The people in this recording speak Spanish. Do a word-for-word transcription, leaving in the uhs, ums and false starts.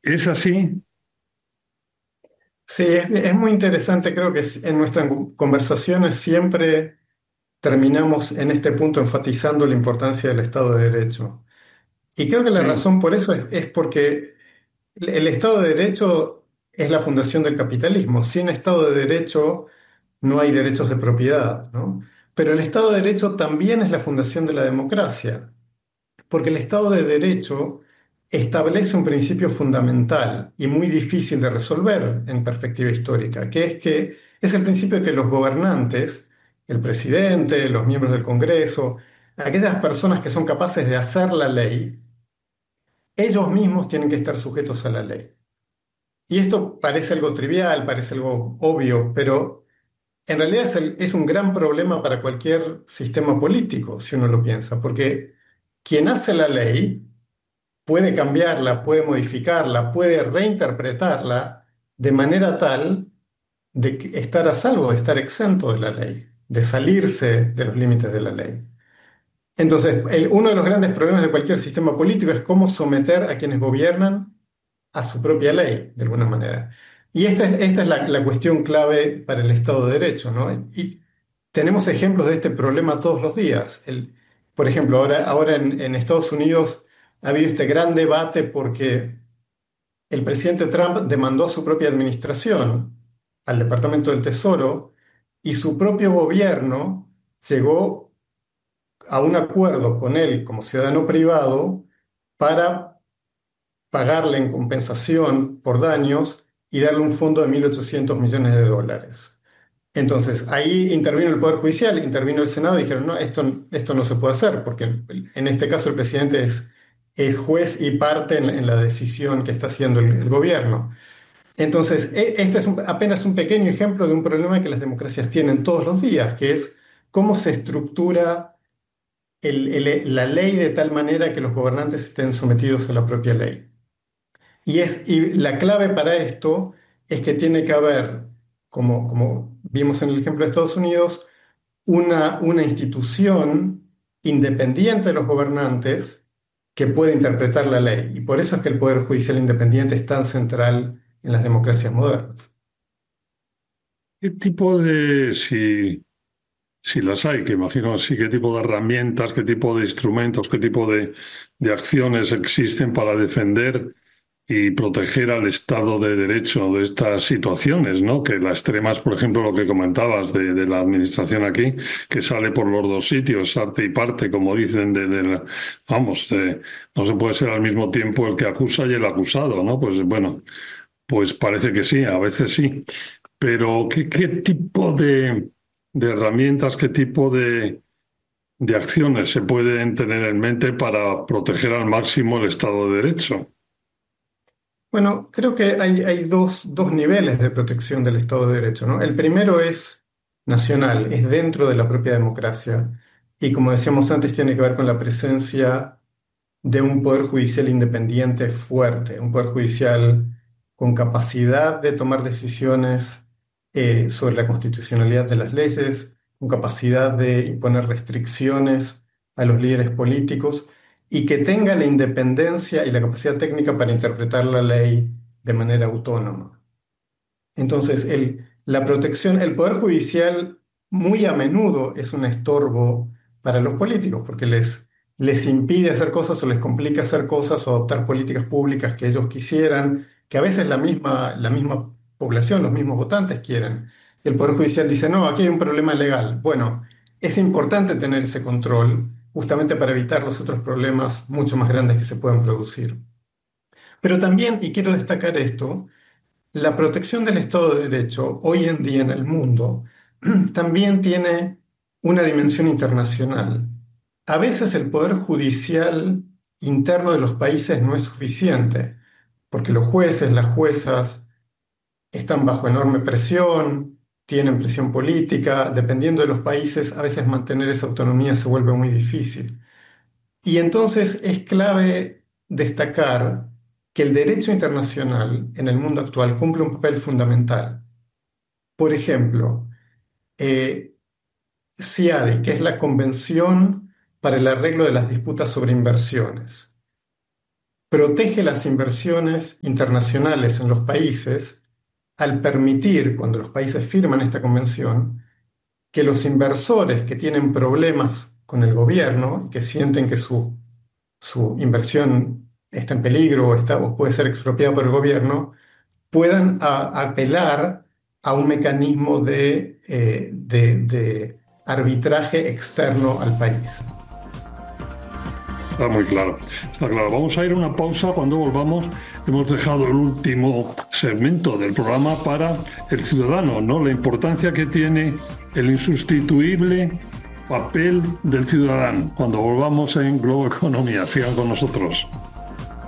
¿Es así? Sí, es, es muy interesante. Creo que es- en nuestras conversaciones siempre terminamos en este punto enfatizando la importancia del Estado de Derecho. Y creo que la Sí, razón por eso es, es porque el el Estado de Derecho es la fundación del capitalismo. Sin Estado de Derecho no hay derechos de propiedad, ¿no? Pero el Estado de Derecho también es la fundación de la democracia. Porque el Estado de Derecho establece un principio fundamental y muy difícil de resolver en perspectiva histórica, que es que es el principio de que los gobernantes, el presidente, los miembros del Congreso, aquellas personas que son capaces de hacer la ley, ellos mismos tienen que estar sujetos a la ley. Y esto parece algo trivial, parece algo obvio, pero en realidad es, el- es un gran problema para cualquier sistema político, si uno lo piensa, porque quien hace la ley puede cambiarla, puede modificarla, puede reinterpretarla de manera tal de que estar a salvo, de estar exento de la ley, de salirse de los límites de la ley. Entonces, el- uno de los grandes problemas de cualquier sistema político es cómo someter a quienes gobiernan a su propia ley, de alguna manera. Y esta es, esta es la, la cuestión clave para el Estado de Derecho, ¿no? Y tenemos ejemplos de este problema todos los días. El- por ejemplo, ahora, ahora en, en Estados Unidos ha habido este gran debate porque el presidente Trump demandó a su propia administración, al Departamento del Tesoro, y su propio gobierno llegó a un acuerdo con él como ciudadano privado para pagarle en compensación por daños y darle un fondo de mil ochocientos millones de dólares. Entonces, ahí intervino el Poder Judicial, intervino el Senado y dijeron, no, esto, esto no se puede hacer, porque en este caso el presidente es, es juez y parte en, en la decisión que está haciendo el, el gobierno. Entonces, e- este es un- apenas un pequeño ejemplo de un problema que las democracias tienen todos los días, que es cómo se estructura el- el- la ley de tal manera que los gobernantes estén sometidos a la propia ley. Y, es, y la clave para esto es que tiene que haber, como, como vimos en el ejemplo de Estados Unidos, una, una institución independiente de los gobernantes que puede interpretar la ley. Y por eso es que el Poder Judicial independiente es tan central en las democracias modernas. ¿qué tipo de, si, si las hay, que imagino sí, qué tipo de herramientas, qué tipo de instrumentos, qué tipo de, de acciones existen para defender y proteger al Estado de Derecho de estas situaciones, ¿no? Que la extrema es, por ejemplo, lo que comentabas de, de la administración aquí, que sale por los dos sitios, arte y parte, como dicen, de, de la- vamos, eh, no se puede ser al mismo tiempo el que acusa y el acusado, ¿no? Pues bueno, pues parece que sí, a veces sí. Pero ¿qué, qué tipo de, de herramientas, qué tipo de, de acciones se pueden tener en mente para proteger al máximo el Estado de Derecho? Bueno, creo que hay, hay dos, dos niveles de protección del Estado de Derecho, ¿no? El primero es nacional, es dentro de la propia democracia. Y como decíamos antes, tiene que ver con la presencia de un poder judicial independiente fuerte, un poder judicial con capacidad de tomar decisiones eh, sobre la constitucionalidad de las leyes, con capacidad de imponer restricciones a los líderes políticos y que tenga la independencia y la capacidad técnica para interpretar la ley de manera autónoma. Entonces, el, la protección, el poder judicial muy a menudo es un estorbo para los políticos porque les, les impide hacer cosas o les complica hacer cosas o adoptar políticas públicas que ellos quisieran, que a veces la misma, la misma población, los mismos votantes quieren. El poder judicial dice, no, aquí hay un problema legal. Bueno, es importante tener ese control justamente para evitar los otros problemas mucho más grandes que se pueden producir. Pero también, y quiero destacar esto, la protección del Estado de Derecho hoy en día en el mundo también tiene una dimensión internacional. A veces el poder judicial interno de los países no es suficiente, porque los jueces, las juezas están bajo enorme presión, tienen presión política, dependiendo de los países, a veces mantener esa autonomía se vuelve muy difícil. Y entonces es clave destacar que el derecho internacional en el mundo actual cumple un papel fundamental. Por ejemplo, eh, CIADI, que es la Convención para el Arreglo de las Disputas sobre Inversiones, protege las inversiones internacionales en los países al permitir, cuando los países firman esta convención, que los inversores que tienen problemas con el gobierno y que sienten que su, su inversión está en peligro o, está, o puede ser expropiada por el gobierno, puedan a- apelar a un mecanismo de, eh, de de arbitraje externo al país. Está muy claro, está claro. Vamos a ir a una pausa. Cuando volvamos, hemos dejado el último segmento del programa para el ciudadano, ¿no? La importancia que tiene el insustituible papel del ciudadano. Cuando volvamos en Globo Economía, sigan con nosotros.